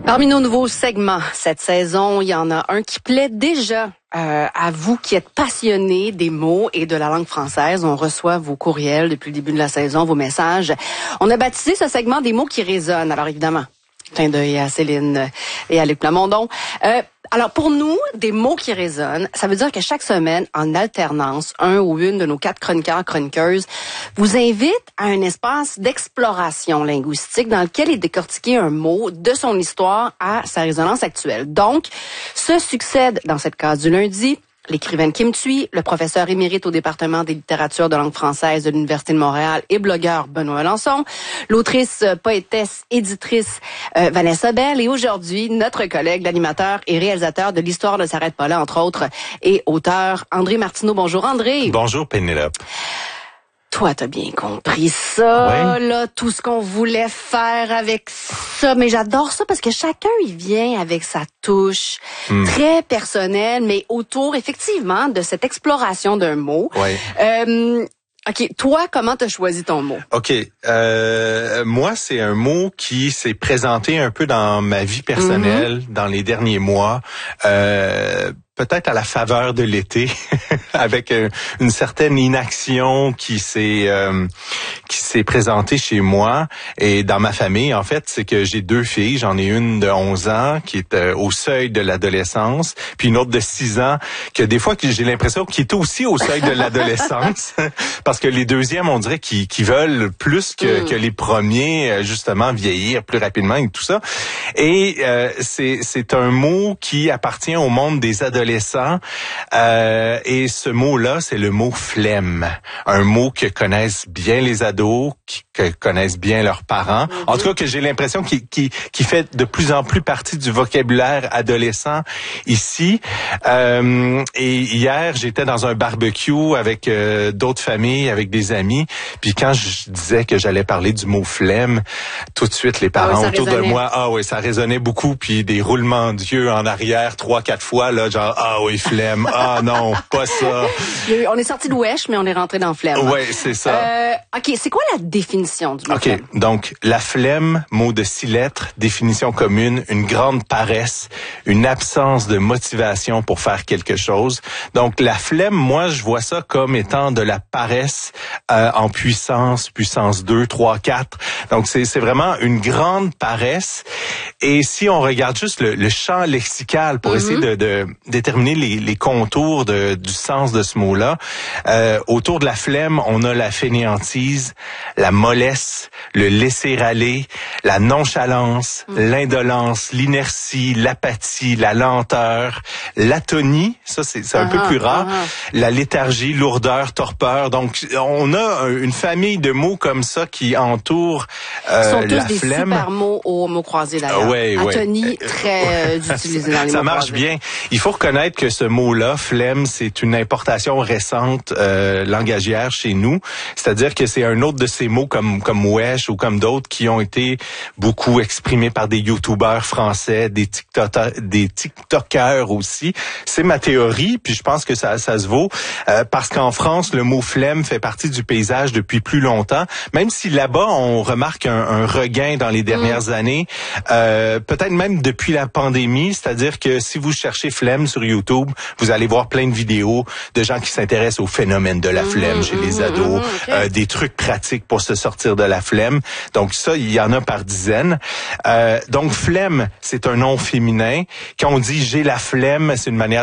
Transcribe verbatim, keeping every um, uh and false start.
Parmi nos nouveaux segments cette saison, il y en a un qui plaît déjà euh, à vous qui êtes passionnés des mots et de la langue française. On reçoit vos courriels depuis le début de la saison, vos messages. On a baptisé ce segment des mots qui résonnent. Alors évidemment, clin d'œil à Céline et à Luc Plamondon. Euh, alors pour nous, des mots qui résonnent, ça veut dire que chaque semaine, en alternance, un ou une de nos quatre chroniqueurs, chroniqueuses, vous invite à un espace d'exploration linguistique dans lequel il décortiquer un mot de son histoire à sa résonance actuelle. Donc, se succèdent dans cette case du lundi l'écrivaine Kim Thuy, le professeur émérite au département des littératures de langue française de l'Université de Montréal et blogueur Benoît Alençon, l'autrice, poétesse, éditrice euh, Vanessa Bell et aujourd'hui, notre collègue, l'animateur et réalisateur de l'Histoire ne s'arrête pas là, entre autres, et auteur André Martineau. Bonjour André. Bonjour Pénélope. Toi, t'as bien compris ça, oui. Là, tout ce qu'on voulait faire avec ça. Mais j'adore ça parce que chacun, il vient avec sa touche mm. très personnelle, mais autour, effectivement, de cette exploration d'un mot. Oui. Euh, OK, toi, comment t'as choisi ton mot? OK, euh, moi, c'est un mot qui s'est présenté un peu dans ma vie personnelle, mm-hmm. dans les derniers mois. Euh, peut-être à la faveur de l'été, avec euh, une certaine inaction qui s'est euh, qui s'est présentée chez moi et dans ma famille. En fait, c'est que j'ai deux filles. J'en ai une de onze ans qui est euh, au seuil de l'adolescence, puis une autre de six ans que des fois j'ai l'impression qu'il est aussi au seuil de l'adolescence, parce que les deuxièmes, on dirait qu'ils, qu'ils veulent plus que, mm. que les premiers, justement, vieillir plus rapidement et tout ça. Et euh, c'est c'est un mot qui appartient au monde des adolescents. Euh, et ce mot-là, c'est le mot flemme. Un mot que connaissent bien les ados, qui, que connaissent bien leurs parents. Mm-hmm. En tout cas, que j'ai l'impression qu'il, qu'il, qu'il fait de plus en plus partie du vocabulaire adolescent ici. Euh, et hier, j'étais dans un barbecue avec euh, d'autres familles, avec des amis. Puis quand je disais que j'allais parler du mot flemme, tout de suite, les parents ah oui, autour résonnait. de moi, ah oui, ça résonnait beaucoup. Puis des roulements d'yeux en arrière, trois, quatre fois, là, genre, ah oui, flemme. Ah non, pas ça. On est sorti de wesh, mais on est rentré dans flemme. Oui, c'est ça. Euh, OK, c'est quoi la définition du mot OK, flemme? donc la flemme, mot de six lettres, définition commune, une grande paresse, une absence de motivation pour faire quelque chose. Donc la flemme, moi, je vois ça comme étant de la paresse euh, en puissance, puissance deux, trois, quatre. Donc c'est, c'est vraiment une grande paresse. Et si on regarde juste le, le champ lexical pour mm-hmm. essayer de, de déterminer les, les contours de, du sens de ce mot-là, euh, autour de la flemme, on a la fainéantise, la mollesse, le laisser-aller, la nonchalance, mm. l'indolence, l'inertie, l'apathie, la lenteur, l'atonie, ça c'est, c'est un uh-huh, peu plus rare, uh-huh. la léthargie, lourdeur, torpeur. Donc on a une famille de mots comme ça qui entourent euh, Ils sont tous la des flemme. Super mots au mot croisé d'ailleurs. Ouais, Atonie, ouais. très euh, utilisé dans les ça mots marche croisés. bien. Il faut reconnaître que ce mot-là, flemme, c'est une importation récente euh, langagière chez nous. C'est-à-dire que c'est un autre de ces mots comme comme wesh ou comme d'autres qui ont été beaucoup exprimés par des youtubeurs français, des TikTokers, des TikTokers aussi. C'est ma théorie, puis je pense que ça ça se vaut euh, parce qu'en France, le mot flemme fait partie du paysage depuis plus longtemps. Même si là-bas on remarque un, un regain dans les dernières mmh. années, euh, peut-être même depuis la pandémie. C'est-à-dire que si vous cherchez flemme sur YouTube, vous allez voir plein de vidéos de gens qui s'intéressent au phénomène de la flemme mmh, chez mmh, les ados, mmh, okay. euh, des trucs pratiques pour se sortir de la flemme. Donc ça, il y en a par dizaines. Euh, donc flemme, c'est un nom féminin. Quand on dit j'ai la flemme, c'est une manière